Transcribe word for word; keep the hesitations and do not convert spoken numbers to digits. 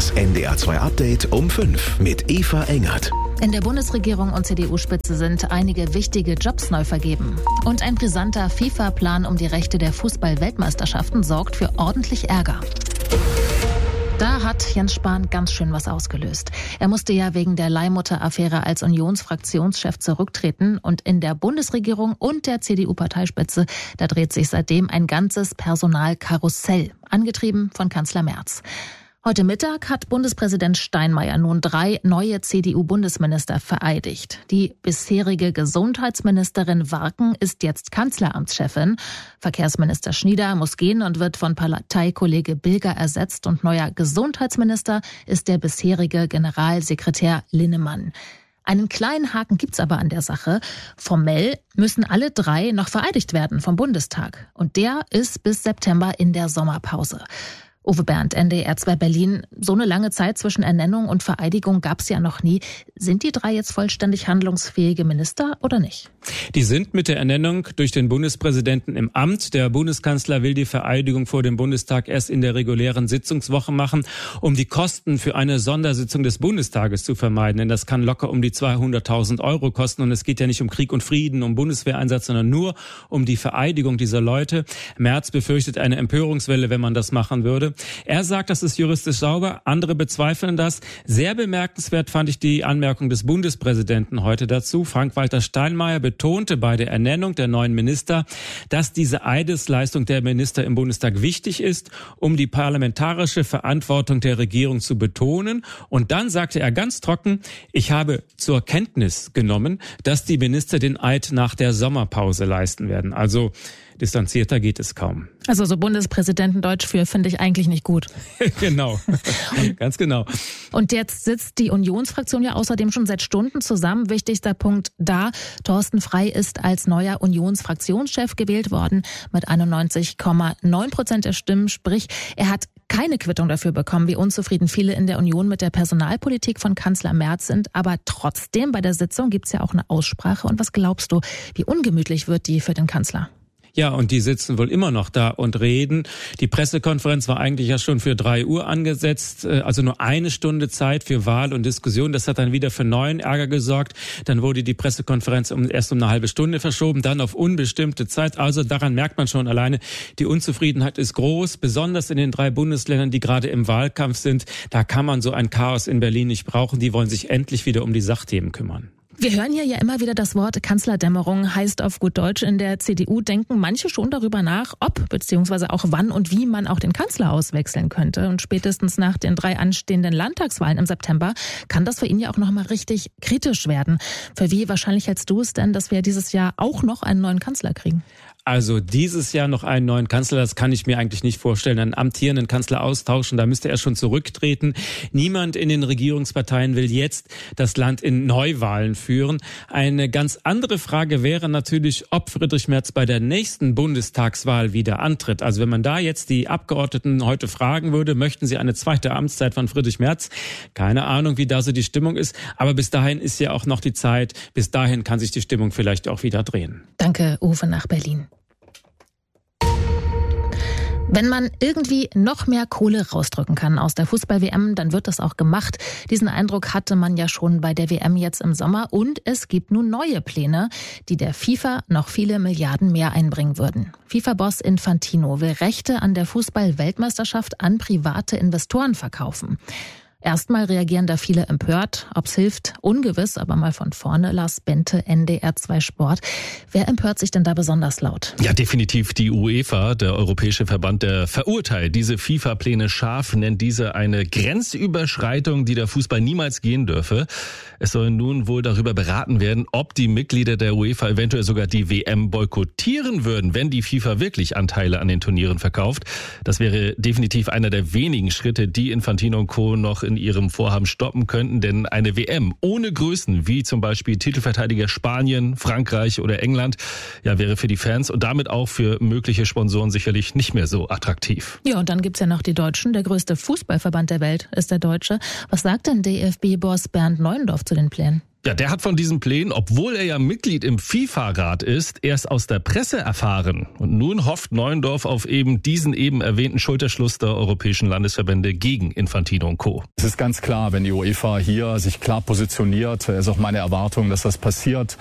Das N D R zwei Update um fünf mit Eva Engert. In der Bundesregierung und C D U-Spitze sind einige wichtige Jobs neu vergeben. Und ein brisanter FIFA-Plan um die Rechte der Fußball-Weltmeisterschaften sorgt für ordentlich Ärger. Da hat Jens Spahn ganz schön was ausgelöst. Er musste ja wegen der Leihmutter-Affäre als Unionsfraktionschef zurücktreten. Und in der Bundesregierung und der C D U-Parteispitze, da dreht sich seitdem ein ganzes Personalkarussell, angetrieben von Kanzler Merz. Heute Mittag hat Bundespräsident Steinmeier nun drei neue C D U-Bundesminister vereidigt. Die bisherige Gesundheitsministerin Warken ist jetzt Kanzleramtschefin. Verkehrsminister Schnieder muss gehen und wird von Parteikollege Bilger ersetzt. Und neuer Gesundheitsminister ist der bisherige Generalsekretär Linnemann. Einen kleinen Haken gibt's aber an der Sache. Formell müssen alle drei noch vereidigt werden vom Bundestag. Und der ist bis September in der Sommerpause. Uwe Bernd, N D R zwei Berlin. So eine lange Zeit zwischen Ernennung und Vereidigung gab es ja noch nie. Sind die drei jetzt vollständig handlungsfähige Minister oder nicht? Die sind mit der Ernennung durch den Bundespräsidenten im Amt. Der Bundeskanzler will die Vereidigung vor dem Bundestag erst in der regulären Sitzungswoche machen, um die Kosten für eine Sondersitzung des Bundestages zu vermeiden. Denn das kann locker um die zweihunderttausend Euro kosten. Und es geht ja nicht um Krieg und Frieden, um Bundeswehreinsatz, sondern nur um die Vereidigung dieser Leute. Merz befürchtet eine Empörungswelle, wenn man das machen würde. Er sagt, das ist juristisch sauber, andere bezweifeln das. Sehr bemerkenswert fand ich die Anmerkung des Bundespräsidenten heute dazu. Frank-Walter Steinmeier betonte bei der Ernennung der neuen Minister, dass diese Eidesleistung der Minister im Bundestag wichtig ist, um die parlamentarische Verantwortung der Regierung zu betonen. Und dann sagte er ganz trocken, ich habe zur Kenntnis genommen, dass die Minister den Eid nach der Sommerpause leisten werden. Also distanzierter geht es kaum. Also so Bundespräsidentendeutsch für finde ich eigentlich nicht gut. Genau, ganz genau. Und jetzt sitzt die Unionsfraktion ja außerdem schon seit Stunden zusammen. Wichtigster Punkt da, Thorsten Frey ist als neuer Unionsfraktionschef gewählt worden mit einundneunzig Komma neun Prozent der Stimmen. Sprich, er hat keine Quittung dafür bekommen, wie unzufrieden viele in der Union mit der Personalpolitik von Kanzler Merz sind. Aber trotzdem, bei der Sitzung gibt's ja auch eine Aussprache. Und was glaubst du, wie ungemütlich wird die für den Kanzler? Ja, und die sitzen wohl immer noch da und reden. Die Pressekonferenz war eigentlich ja schon für drei Uhr angesetzt, also nur eine Stunde Zeit für Wahl und Diskussion. Das hat dann wieder für neuen Ärger gesorgt. Dann wurde die Pressekonferenz um, erst um eine halbe Stunde verschoben, dann auf unbestimmte Zeit. Also daran merkt man schon alleine, die Unzufriedenheit ist groß, besonders in den drei Bundesländern, die gerade im Wahlkampf sind. Da kann man so ein Chaos in Berlin nicht brauchen. Die wollen sich endlich wieder um die Sachthemen kümmern. Wir hören hier ja immer wieder das Wort Kanzlerdämmerung, heißt auf gut Deutsch, in der C D U denken manche schon darüber nach, ob beziehungsweise auch wann und wie man auch den Kanzler auswechseln könnte. Und spätestens nach den drei anstehenden Landtagswahlen im September kann das für ihn ja auch nochmal richtig kritisch werden. Für wie wahrscheinlich hältst du es denn, dass wir dieses Jahr auch noch einen neuen Kanzler kriegen? Also dieses Jahr noch einen neuen Kanzler, das kann ich mir eigentlich nicht vorstellen. Einen amtierenden Kanzler austauschen, da müsste er schon zurücktreten. Niemand in den Regierungsparteien will jetzt das Land in Neuwahlen führen. Eine ganz andere Frage wäre natürlich, ob Friedrich Merz bei der nächsten Bundestagswahl wieder antritt. Also wenn man da jetzt die Abgeordneten heute fragen würde, möchten sie eine zweite Amtszeit von Friedrich Merz? Keine Ahnung, wie da so die Stimmung ist. Aber bis dahin ist ja auch noch die Zeit. Bis dahin kann sich die Stimmung vielleicht auch wieder drehen. Danke, Uwe nach Berlin. Wenn man irgendwie noch mehr Kohle rausdrücken kann aus der Fußball-W M, dann wird das auch gemacht. Diesen Eindruck hatte man ja schon bei der W M jetzt im Sommer. Und es gibt nun neue Pläne, die der FIFA noch viele Milliarden mehr einbringen würden. FIFA-Boss Infantino will Rechte an der Fußball-Weltmeisterschaft an private Investoren verkaufen. Erstmal reagieren da viele empört. Ob's hilft, ungewiss, aber mal von vorne. Lars Bente, N D R zwei Sport. Wer empört sich denn da besonders laut? Ja, definitiv die UEFA, der Europäische Verband, der verurteilt diese FIFA-Pläne scharf, nennt diese eine Grenzüberschreitung, die der Fußball niemals gehen dürfe. Es soll nun wohl darüber beraten werden, ob die Mitglieder der UEFA eventuell sogar die W M boykottieren würden, wenn die FIFA wirklich Anteile an den Turnieren verkauft. Das wäre definitiv einer der wenigen Schritte, die Infantino und Co. noch in ihrem Vorhaben stoppen könnten, denn eine W M ohne Größen wie zum Beispiel Titelverteidiger Spanien, Frankreich oder England, ja, wäre für die Fans und damit auch für mögliche Sponsoren sicherlich nicht mehr so attraktiv. Ja, und dann gibt's ja noch die Deutschen. Der größte Fußballverband der Welt ist der Deutsche. Was sagt denn D F B-Boss Bernd Neuendorf zu den Plänen? Ja, der hat von diesen Plänen, obwohl er ja Mitglied im FIFA-Rat ist, erst aus der Presse erfahren. Und nun hofft Neuendorf auf eben diesen eben erwähnten Schulterschluss der europäischen Landesverbände gegen Infantino und Co. Es ist ganz klar, wenn die UEFA hier sich klar positioniert, ist auch meine Erwartung, dass das passiert.